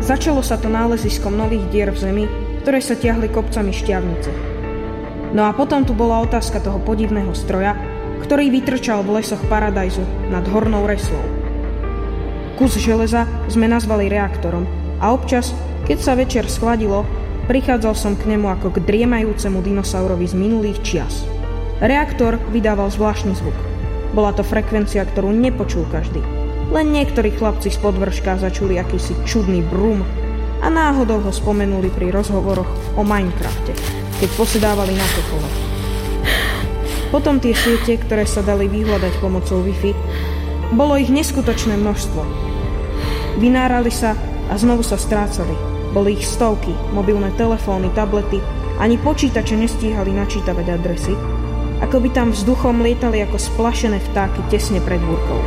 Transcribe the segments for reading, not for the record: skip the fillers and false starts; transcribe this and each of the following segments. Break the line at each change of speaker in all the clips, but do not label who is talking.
začalo sa to náleziskom nových dier v zemi, ktoré sa tiahli kopcami šťavnice. No a potom tu bola otázka toho podivného stroja, ktorý vytrčal v lesoch Paradajzu nad Hornou Reslou. Kus železa sme nazvali reaktorom a občas, keď sa večer schladilo, prichádzal som k nemu ako k driemajúcemu dinosaurovi z minulých čias. Reaktor vydával zvláštny zvuk. Bola to frekvencia, ktorú nepočul každý. Len niektorí chlapci z podvrška začuli akýsi čudný brum a náhodou ho spomenuli pri rozhovoroch o Minecrafte, keď posedávali na topole. Potom tie siete, ktoré sa dali vyhľadať pomocou Wi-Fi, bolo ich neskutočné množstvo. Vynárali sa a znovu sa strácali. Boli ich stovky, mobilné telefóny, tablety, ani počítače nestíhali načítavať adresy, ako by tam vzduchom lietali ako splašené vtáky tesne pred búrkou.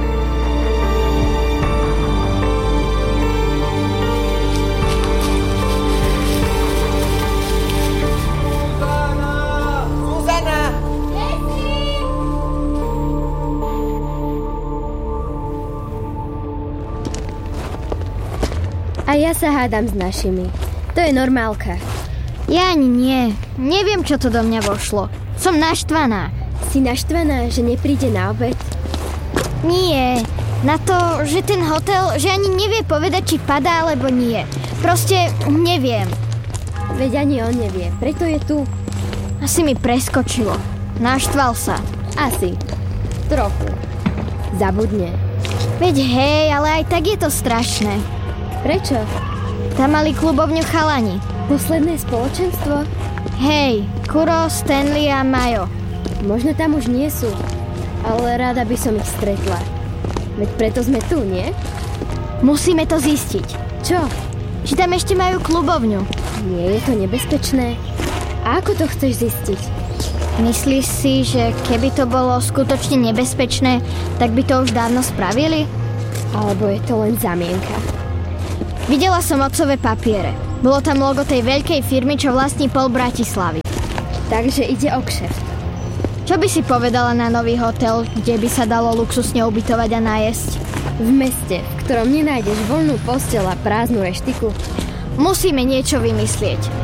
A ja sa hádam s našimi. To je normálka.
Ja ani nie. Neviem, čo to do mňa vošlo. Som naštvaná.
Si naštvaná, že nepríde na obed?
Nie. Na to, že ten hotel, že ani nevie povedať, či padá, alebo nie. Proste neviem.
Veď ani on nevie. Preto je tu.
Asi mi preskočilo. Naštval sa.
Asi. Trochu. Zabudne.
Veď hej, ale aj tak je to strašné.
Prečo?
Tam mali klubovňu chalani.
Posledné spoločenstvo?
Hej, Kuro, Stanley a Majo.
Možno tam už nie sú, ale rada by som ich stretla. Veď preto sme tu, nie?
Musíme to zistiť.
Čo?
Či tam ešte majú klubovňu.
Nie je to nebezpečné? A ako to chceš zistiť?
Myslíš si, že keby to bolo skutočne nebezpečné, tak by to už dávno spravili?
Alebo je to len zamienka?
Videla som otcové papiere. Bolo tam logo tej veľkej firmy, čo vlastní pol Bratislavy.
Takže ide o kšeft.
Čo by si povedala na nový hotel, kde by sa dalo luxusne ubytovať a najesť?
V meste, v ktorom nenájdeš voľnú posteľ a prázdnu reštiku?
Musíme niečo vymyslieť.